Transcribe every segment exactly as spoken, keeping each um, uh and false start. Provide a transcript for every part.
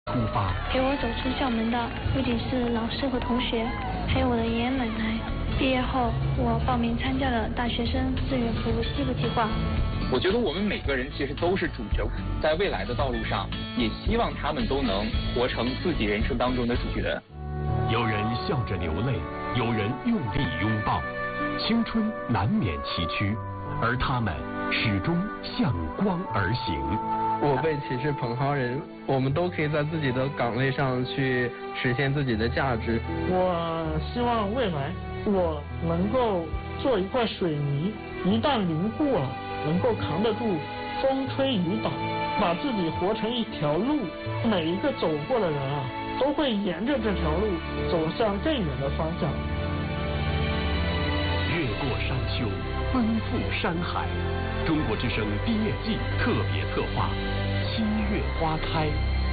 出发。 陪我走出校门的不仅是老师和同学，还有我的爷爷奶奶。毕业后，我报名参加了大学生志愿服务西部计划。 我觉得我们每个人其实都是主角，在未来的道路上，也希望他们都能活成自己人生当中的主角。 有人笑着流泪，有人用力拥抱，青春难免崎岖，而他们始终向光而行。 我辈岂是蓬蒿人，我们都可以在自己的岗位上去实现自己的价值。 我希望未来我能够做一块水泥，一旦凝固了，能够扛得住风吹雨打，把自己活成一条路，每一个走过的人啊，都会沿着这条路走向更远的方向。 越过山丘，奔赴山海。中国之声毕业季特别策划，七月花开。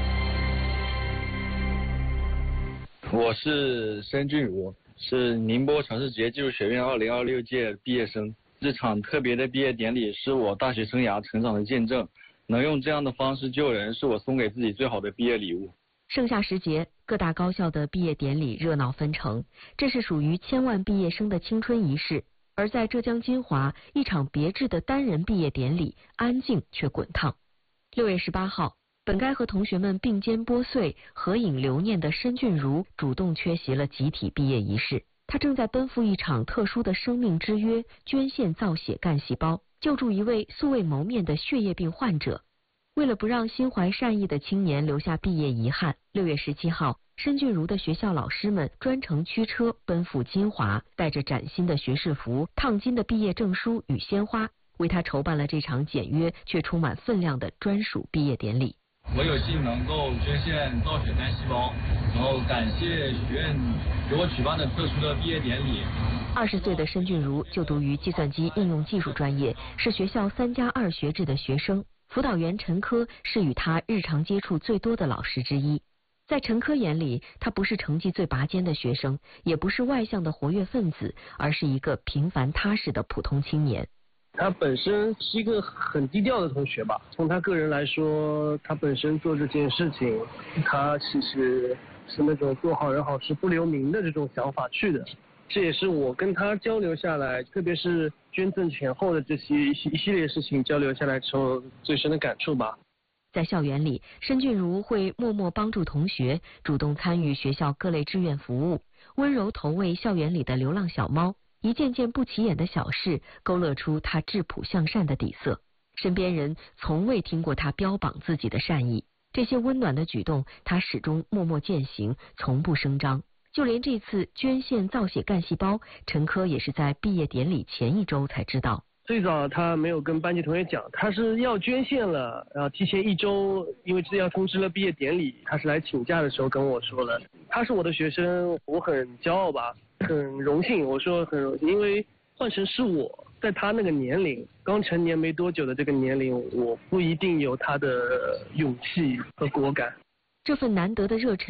我是申俊儒，是宁波城市职业技术学院二零二六届毕业生。这场特别的毕业典礼是我大学生涯成长的见证，能用这样的方式救人，是我送给自己最好的毕业礼物。 盛夏时节，各大高校的毕业典礼热闹纷呈，这是属于千万毕业生的青春仪式。而在浙江金华，一场别致的单人毕业典礼，安静却滚烫。六月十八号，本该和同学们并肩拨穗、合影留念的申俊儒主动缺席了集体毕业仪式。他正在奔赴一场特殊的生命之约，捐献造血干细胞，救助一位素未谋面的血液病患者。为了不让心怀善意的青年留下毕业遗憾，六月十七号，申俊儒的学校老师们专程驱车奔赴金华，带着崭新的学士服、烫金的毕业证书与鲜花，为他筹办了这场简约却充满分量的专属毕业典礼。 我有幸能够捐献造血干细胞，然后感谢学院给我举办的特殊的毕业典礼。 二十岁的申俊儒就读于计算机应用技术专业，是学校三加二学制的学生。辅导员陈科是与他日常接触最多的老师之一。在陈科眼里，他不是成绩最拔尖的学生，也不是外向的活跃分子，而是一个平凡踏实的普通青年。 他本身是一个很低调的同学吧，从他个人来说，他本身做这件事情，他其实是那种做好人好事不留名的这种想法去的。这也是我跟他交流下来，特别是捐赠前后的这些一系列事情交流下来之后最深的感触吧。 在校园里，申俊儒会默默帮助同学，主动参与学校各类志愿服务，温柔投喂校园里的流浪小猫，一件件不起眼的小事勾勒出他质朴向善的底色。身边人从未听过他标榜自己的善意，这些温暖的举动他始终默默践行，从不声张。就连这次捐献造血干细胞，陈科也是在毕业典礼前一周才知道。 最早他没有跟班级同学讲，他是要捐献了，然后提前一周，因为这要通知了毕业典礼，他是来请假的时候跟我说了。他是我的学生，我很骄傲吧，很荣幸。我说很荣幸，因为换成是我在他那个年龄，刚成年没多久的这个年龄，我不一定有他的勇气和果敢。 这份难得的热忱